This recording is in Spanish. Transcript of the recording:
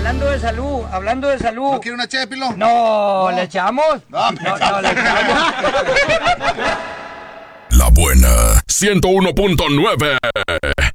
hablando de salud. ¿No quiere una ché, Pilo? No, ¿le echamos? No, le echamos. La buena 101.9